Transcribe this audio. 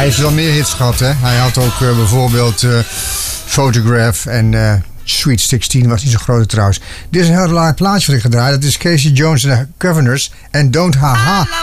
heeft wel meer hits gehad, hè. Hij had ook bijvoorbeeld Photograph en Sweet 16 was niet zo groot trouwens. Dit is een heel laag plaatje wat ik gedraaid. Dat is Casey Jones en de Governors en Don't Ha Ha.